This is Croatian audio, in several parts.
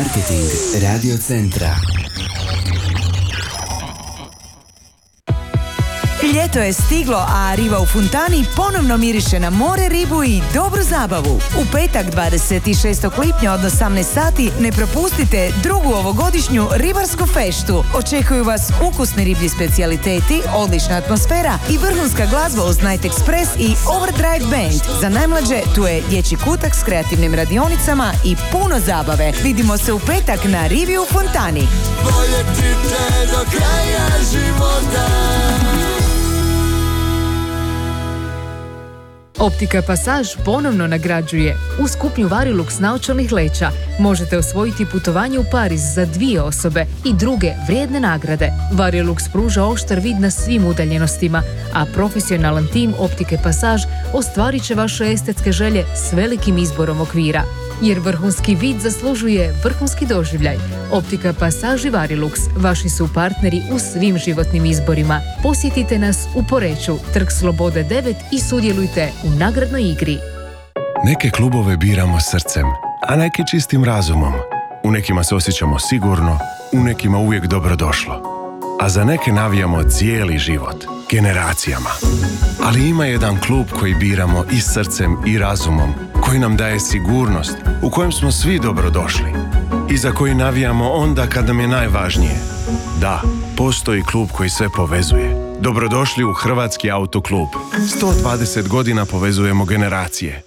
Marketing Radio Centra. Ljeto je stiglo, a riva u fontani ponovno miriše na more, ribu i dobru zabavu. U petak 26. lipnja od 18 sati ne propustite drugu ovogodišnju ribarsku feštu. Očekuju vas ukusni riblji specijaliteti, odlična atmosfera i vrhunska glazba uz Night Express i Overdrive Band. Za najmlađe tu je dječji kutak s kreativnim radionicama i puno zabave. Vidimo se u petak na rivi u fontani. Voljeti te do kraja života. Optika Pasaž ponovno nagrađuje. Uz kupnju Varilux naočalnih leća možete osvojiti putovanje u Pariz za 2 osobe i druge vrijedne nagrade. Varilux pruža oštar vid na svim udaljenostima, a profesionalan tim Optike Pasaž ostvarit će vaše estetske želje s velikim izborom okvira. Jer vrhunski vid zaslužuje vrhunski doživljaj. Optika Pasaž i Varilux vaši su partneri u svim životnim izborima. Posjetite nas u Poreču, Trg Slobode 9 i sudjelujte u nagradnoj igri. Neke klubove biramo srcem, a neke čistim razumom. U nekima se osjećamo sigurno, u nekima uvijek dobrodošlo. A za neke navijamo cijeli život, generacijama. Ali ima jedan klub koji biramo i srcem i razumom, koji nam daje sigurnost, u kojem smo svi dobrodošli i za koji navijamo onda kad nam je najvažnije. Da, postoji klub koji sve povezuje. Dobrodošli u Hrvatski autoklub. 120 godina povezujemo generacije.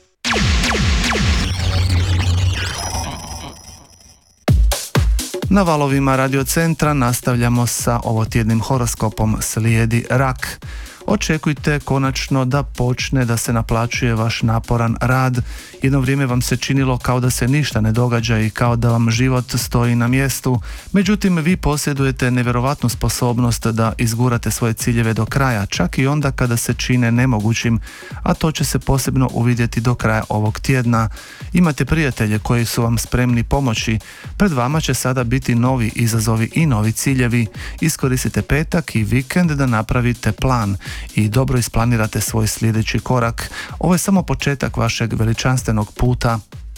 Na valovima Radio Centra nastavljamo sa ovotjednim horoskopom. Slijedi rak. Očekujte konačno da počne da se naplaćuje vaš naporan rad. Jedno vrijeme vam se činilo kao da se ništa ne događa i kao da vam život stoji na mjestu. Međutim, vi posjedujete nevjerovatnu sposobnost da izgurate svoje ciljeve do kraja, čak i onda kada se čine nemogućim, a to će se posebno uvidjeti do kraja ovog tjedna. Imate prijatelje koji su vam spremni pomoći. Pred vama će sada biti novi izazovi i novi ciljevi. Iskoristite petak i vikend da napravite plan i dobro isplanirate svoj sljedeći korak. Ovo je samo početak vašeg veličanstvenog puta.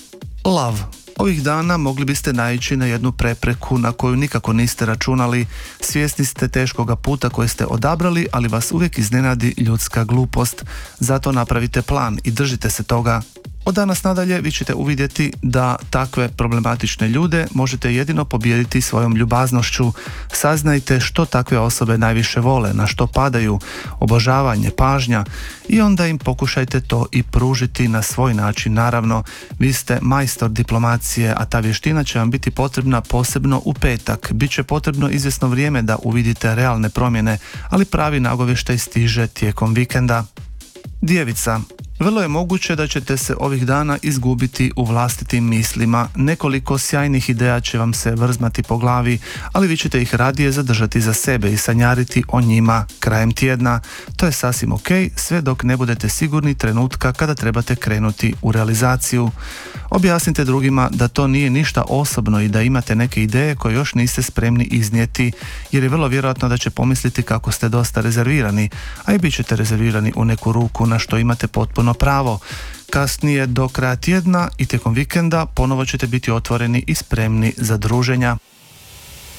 Lav. Ovih dana mogli biste naići na jednu prepreku na koju nikako niste računali. Svjesni ste teškoga puta koji ste odabrali, ali vas uvijek iznenadi ljudska glupost. Zato napravite plan i držite se toga. Od danas nadalje vi ćete uvidjeti da takve problematične ljude možete jedino pobijediti svojom ljubaznošću. Saznajte što takve osobe najviše vole, na što padaju, obožavanje, pažnja, i onda im pokušajte to i pružiti na svoj način. Naravno, vi ste majstor diplomacije, a ta vještina će vam biti potrebna posebno u petak. Biće potrebno izvjesno vrijeme da uvidite realne promjene, ali pravi nagovještaj stiže tijekom vikenda. Djevica. Vrlo je moguće da ćete se ovih dana izgubiti u vlastitim mislima. Nekoliko sjajnih ideja će vam se vrzmati po glavi, ali vi ćete ih radije zadržati za sebe i sanjariti o njima krajem tjedna. To je sasvim ok, sve dok ne budete sigurni trenutka kada trebate krenuti u realizaciju. Objasnite drugima da to nije ništa osobno i da imate neke ideje koje još niste spremni iznijeti, jer je vrlo vjerojatno da će pomisliti kako ste dosta rezervirani, a i bit ćete rezervirani u neku ruku, na što imate potpuno pravo. Kasnije do kraja tjedna i tijekom vikenda ponovo ćete biti otvoreni i spremni za druženja.